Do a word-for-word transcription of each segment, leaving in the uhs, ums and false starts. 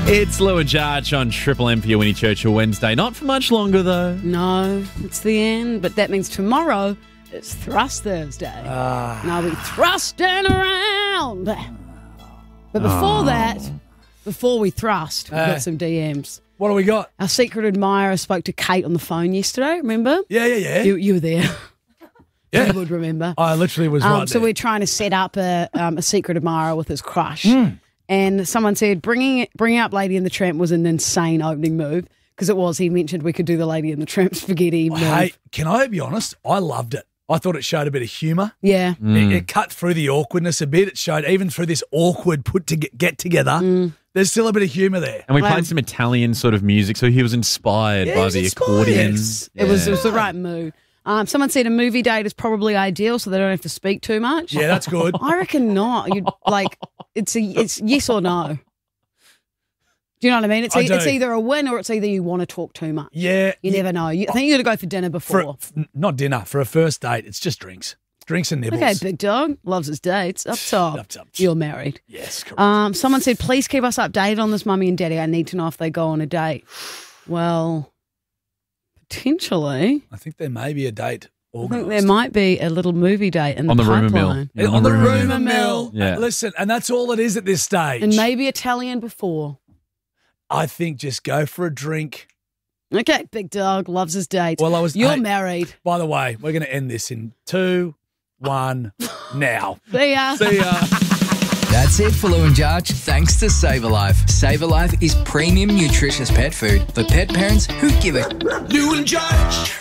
It's Lou and Jarch on Triple M for your Winnie Churchill Wednesday. Not for much longer, though. No, it's the end. But that means tomorrow is Thrust Thursday. Ah. And I'll be thrusting around. But before Oh. that, before we thrust, we've Uh. got some D Ms. What do we got? Our secret admirer spoke to Kate on the phone yesterday, remember? Yeah, yeah, yeah. You, you were there. Yeah. You would remember. I literally was Um, right so there. we're trying to set up a, um, a secret admirer with his crush. Mm. And someone said bringing bringing up Lady and the Tramp was an insane opening move because it was. He mentioned we could do the Lady and the Tramp spaghetti move. Hey, can I be honest? I loved it. I thought it showed a bit of humour. Yeah. It, it cut through the awkwardness a bit. It showed even through this awkward put to get, get together, Mm. there's still a bit of humour there. And we Well- played some Italian sort of music, so he was inspired Yeah, by he was the inspired. accordion. Yes. It was it Yeah. was the right move. Um, someone said a movie date is probably ideal, so they don't have to speak too much. Yeah, that's good. I reckon not. You like it's a it's yes or no. Do you know what I mean? It's I e- it's do. either a win or it's either you want to talk too much. Yeah. You never know. You, I think you got to go for dinner For, before. f- not dinner. For a first date, it's just drinks. Drinks and nibbles. Okay, big dog loves his dates. Up top, Up top. you're married. Yes, correct. Um, someone said, please keep us updated on this, mummy and daddy. I need to know if they go on a date. Well, potentially. I think there may be a date I organised. think there might be a little movie date in the On the rumour mill. pipeline. Yeah, on the rumour rumour mill. mill. Yeah. Listen, and that's all it is at this stage. And maybe Italian before. I think just go for a drink. Okay, big dog loves his dates. Well, I was. You're hey, married. By the way, we're going to end this in two, one, now. See ya. See ya. That's it for Lou and Jarch. Thanks to SaverLife. SaverLife is premium nutritious pet food for pet parents who give it. Lou and Jarch.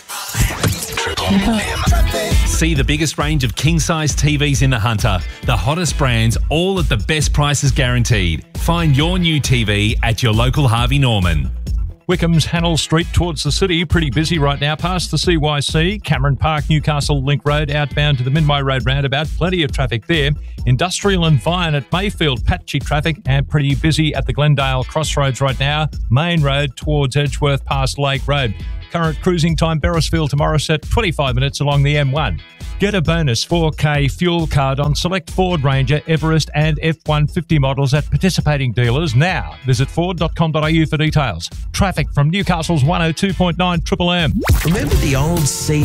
See the biggest range of king-size T Vs in the Hunter. The hottest brands, all at the best prices guaranteed. Find your new T V at your local Harvey Norman. Wickham's Hannell Street towards the city, pretty busy right now, past the C Y C, Cameron Park, Newcastle Link Road, outbound to the Midway Road roundabout, plenty of traffic there. Industrial and Vine at Mayfield, patchy traffic and pretty busy at the Glendale Crossroads right now. Main Road towards Edgeworth past Lake Road. Current cruising time, Beresfield to Morisset, twenty-five minutes along the M one. Get a bonus four K fuel card on select Ford Ranger, Everest and F one fifty models at participating dealers now. Visit ford dot com dot a u for details. Traffic from Newcastle's one oh two point nine Triple M. Remember the old C